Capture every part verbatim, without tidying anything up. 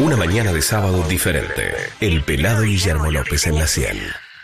Una mañana de sábado diferente. El pelado Guillermo López en la cien.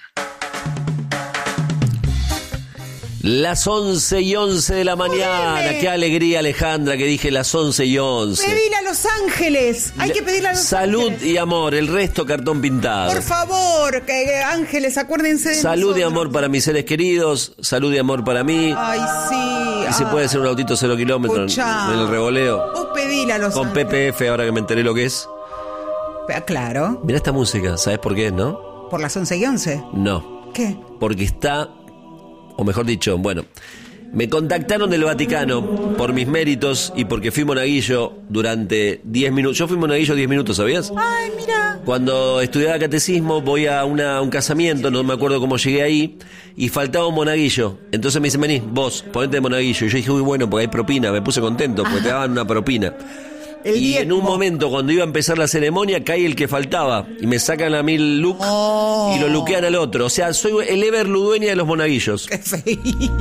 Las once y once de la mañana. Poneme. Qué alegría, Alejandra, que dije las once y once. Pedile a Los Ángeles. Hay que pedirle a Los Salud Ángeles. y amor, el resto cartón pintado. Por favor, que, que ángeles, acuérdense de Salud y nosotros. amor para mis seres queridos. Salud y amor para mí. Ay, sí. Y si Ay. puede ser un autito cero kilómetros Escuchá. en el revoleo. Vos pedile a Los Con Ángeles. P P F, ahora que me enteré lo que es. Ah, claro. Mirá esta música, ¿sabes por qué, no? Por las once y once. No. ¿Qué? Porque está, o mejor dicho, bueno, me contactaron del Vaticano por mis méritos y porque fui monaguillo durante diez minutos. Yo fui monaguillo diez minutos, ¿sabías? Ay, mira. Cuando estudiaba catecismo voy a una, un casamiento, no me acuerdo cómo llegué ahí, y faltaba un monaguillo. Entonces me dicen, vení, vos, ponete de monaguillo. Y yo dije, uy, bueno, porque hay propina, me puse contento, porque te daban una propina. El Y en un diezmo. momento, cuando iba a empezar la ceremonia, cae el que faltaba. Y me sacan a mí el look Oh. y lo luquean al otro. O sea, soy el Ever Ludueña de los monaguillos. Qué feíto.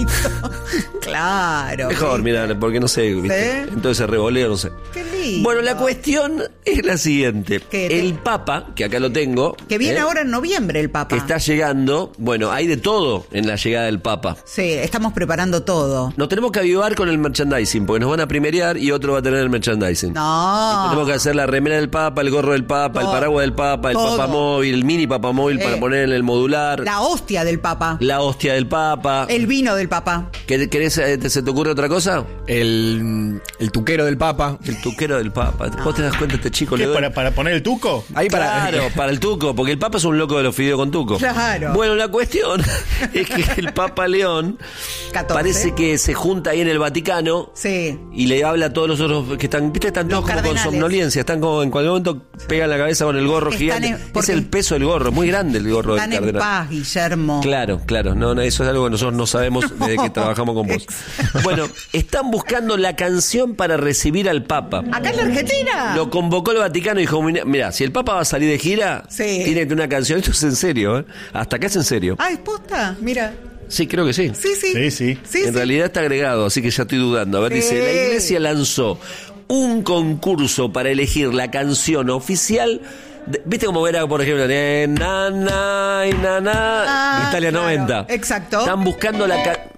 Claro. Mejor, ¿viste? mira, porque no sé, ¿viste? ¿Sí? Entonces se revoleo, no sé. Qué lindo. Bueno, la cuestión es la siguiente. ¿Qué te- El Papa, que acá lo tengo. Que viene ¿eh? ahora en noviembre el Papa. Que está llegando. Bueno, hay de todo en la llegada del Papa. Sí, estamos preparando todo. Nos tenemos que avivar con el merchandising, porque nos van a primerear y otro va a tener el merchandising. No. Y tenemos que hacer la remera del Papa, el gorro del Papa, Todo. el paraguas del Papa, el Todo. Papa móvil, el mini Papa móvil Eh. para poner en el modular, la, La hostia del Papa. hostia del Papa. El vino del Papa. ¿Qué- ¿Querés, eh, te- ¿Se te ocurre otra cosa? El, el tuquero del Papa. El tuquero del Papa. ¿Vos te das cuenta este chico? ¿Qué, le doy- para, para poner el tuco? Ahí para. Claro, para el tuco, porque el Papa es un loco de los fideos con tuco. Claro. Bueno, la cuestión es que el Papa León catorce. parece que se junta ahí en el Vaticano Sí. y le habla a todos los otros que están, viste, están Los todos como con cardenales. somnolencia, están como en cualquier momento pegan la cabeza con el gorro Están gigante. en- Es porque- el peso del gorro, es muy grande el gorro Están del en cardenal. paz, Guillermo. Claro, claro, no, no, eso es algo que nosotros no sabemos desde que trabajamos con vos. Bueno, están buscando la canción para recibir al Papa. ¿Acá en la Argentina? Lo convocó el Vaticano y dijo, mira, si el Papa va a salir de gira, Sí. tiene que tener una canción. Esto es en serio, ¿eh? Hasta acá es en serio. Ah, ¿es posta? Mira. Sí, creo que sí. Sí, sí. Sí, sí. Sí, en sí. realidad está agregado, así que ya estoy dudando. A ver, Sí. dice, la iglesia lanzó un concurso para elegir la canción oficial. de- ¿Viste cómo era, por ejemplo, de na, na, y na, na, Ah, Italia claro. noventa? Exacto. Están buscando la ca-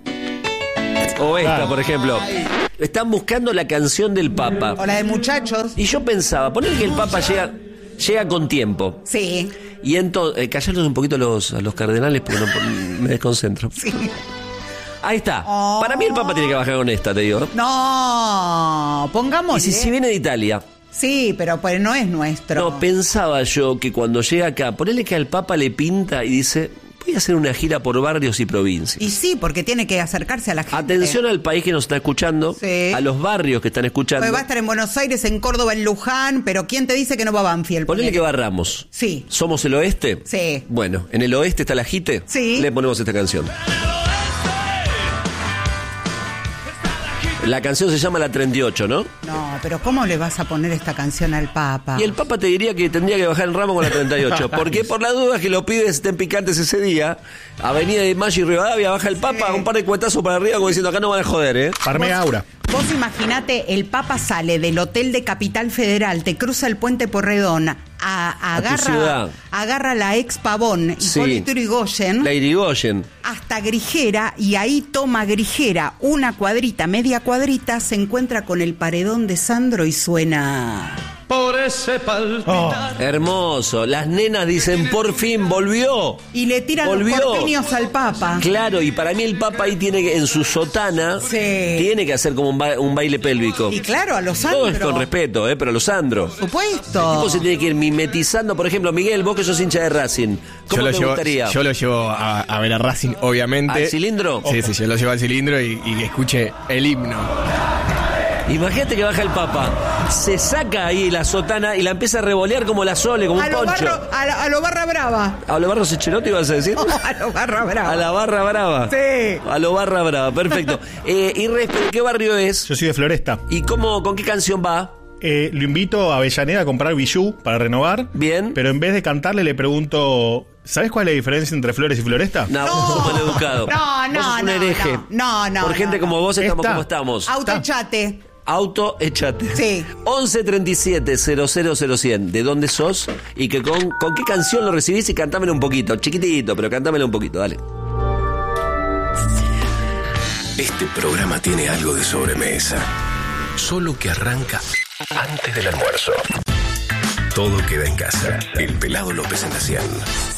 o esta, Claro. por ejemplo. Están buscando la canción del Papa. O la de muchachos. Y yo pensaba, poner que el Papa llega, llega con tiempo. Sí. Y entonces, eh, callarlos un poquito a los, a los cardenales porque no, me desconcentro. Sí. Ahí está. Oh. Para mí el Papa tiene que bajar con esta, te digo. No, pongamos. Y si, si viene de Italia. Sí, pero pues no es nuestro. No, pensaba yo que cuando llega acá, ponele que al Papa le pinta y dice, voy a hacer una gira por barrios y provincias. Y sí, porque tiene que acercarse a la gente. Atención al país que nos está escuchando, Sí. a los barrios que están escuchando. Pues va a estar en Buenos Aires, en Córdoba, en Luján, pero ¿quién te dice que no va a Banfield? Ponele que barramos. Sí. ¿Somos el oeste? Sí. Bueno, en el oeste está la Jite. Sí. Le ponemos esta canción. La canción se llama La treinta y ocho, ¿no? No, pero ¿cómo le vas a poner esta canción al Papa? Y el Papa te diría que tendría que bajar en ramo con la treinta y ocho. Porque por la duda que los pibes estén picantes ese día, Avenida de Mayo y Rivadavia, baja el Papa, un par de cuetazos para arriba como diciendo, acá no van a joder, ¿eh? Parme Aura. Vos imaginate, el Papa sale del hotel de Capital Federal, te cruza el puente Porredón, a, A tu agarra, ciudad. agarra la ex Pavón, Sí. Hipólito Yrigoyen, La Irigoyen. hasta Grigera, y ahí toma Grigera una cuadrita, media cuadrita, se encuentra con el paredón de Sandro y suena... Por ese palpitar. Hermoso. Las nenas dicen, por fin, volvió. Y le tiran Volvió. los porteños al Papa. Claro, y para mí el Papa ahí tiene que, en su sotana, Sí. tiene que hacer como un, ba- un baile pélvico. Y claro, a los Todo es Sandro. con respeto, ¿eh? Pero a los Sandro. Por supuesto. El tipo se tiene que ir mimetizando. Por ejemplo, Miguel, vos que sos hincha de Racing. ¿Cómo Yo lo, te llevo, gustaría? yo lo llevo a, a ver a Racing, obviamente. ¿Al cilindro? Sí, sí, yo lo llevo al cilindro y, y que escuche el himno. Imagínate que baja el Papa, se saca ahí la sotana y la empieza a revolear como la Sole, como un A lo, poncho. barro, a, la- a lo barra brava. ¿A lo barro Secherotti ibas a decir? A lo barra brava. A la barra brava. Sí. A lo barra brava, perfecto. Eh, y respe- ¿qué barrio es? Yo soy de Floresta. ¿Y cómo, con qué canción va? Eh, lo invito a Avellaneda a comprar bijú para renovar. Bien. Pero en vez de cantarle le pregunto, ¿sabes cuál es la diferencia entre Flores y Floresta? No, vos sos maleducado. No, no, Vos sos un no, hereje. no, no, Por no, gente no. como vos estamos Esta. como estamos. Autochate. Auto, échate. Sí. once treinta y siete cero cero cero cien. ¿De dónde sos? Y que con, con qué canción lo recibís y cantámelo un poquito. Chiquitito, pero cantámelo un poquito, dale. Este programa tiene algo de sobremesa. Solo que arranca antes del almuerzo. Todo queda en casa. El Pelado López en la cien.